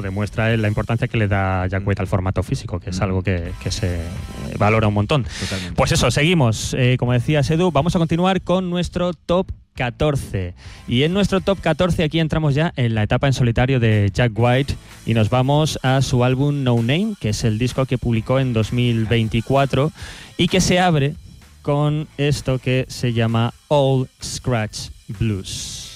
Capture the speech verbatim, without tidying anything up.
eso demuestra la importancia que le da Jack White al formato físico, que es mm. algo que, que se valora un montón. Totalmente. Pues eso, seguimos. Eh, como decía Edu, vamos a continuar con nuestro top catorce. Y en nuestro top catorce aquí entramos ya en la etapa en solitario de Jack White y nos vamos a su álbum No Name, que es el disco que publicó en dos mil veinticuatro y que se abre con esto que se llama Old Scratch Blues.